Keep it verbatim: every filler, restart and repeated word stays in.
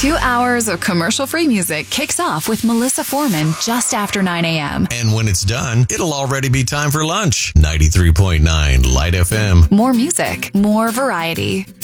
Two hours of commercial-free music kicks off with Melissa Foreman just after nine a.m. And when it's done, it'll already be time for lunch. ninety-three point nine Light F M. More music, more variety.